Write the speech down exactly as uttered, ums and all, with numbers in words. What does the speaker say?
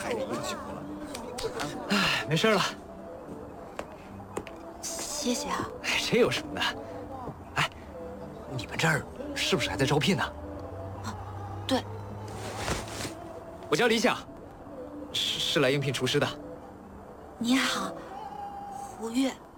太饮酒了。 哎，没事了。 谢谢啊。 哎，这有什么的？哎，你们这儿是不是还在招聘呢？ 啊，对。 我叫李想，是是来应聘厨师的。 你好，胡月。